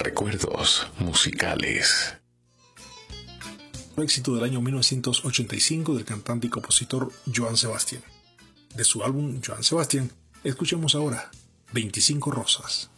Recuerdos musicales. Éxito del año 1985 del cantante y compositor Joan Sebastián. De su álbum Joan Sebastián, escuchemos ahora 25 Rosas.